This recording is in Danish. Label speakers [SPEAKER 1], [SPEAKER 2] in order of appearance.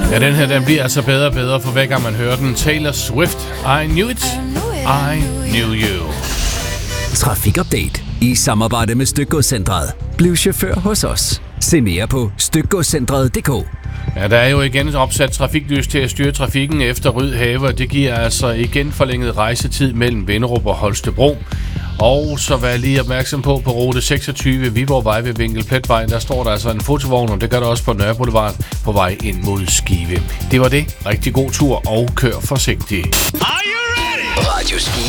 [SPEAKER 1] Ja, den her den bliver altså bedre og bedre for hver gang man hører den. Taylor Swift, I Knew It, I Knew You.
[SPEAKER 2] Trafikupdate i samarbejde med Stykgodscentret. Bliv chauffør hos os. Se mere på stykgodscentret.dk.
[SPEAKER 1] Ja, der er jo igen opsat trafiklys til at styre trafikken efter Rydhave, og det giver altså igen forlænget rejsetid mellem Vinderup og Holstebro. Og så vær lige opmærksom på rute 26 Viborgvej ved Vinkelpletvej, der står der altså en fotovogn, og det gør der også på Nørre Boulevard på vej ind mod Skive. Det var det. Rigtig god tur og kør forsigtigt.
[SPEAKER 3] Radio Skive.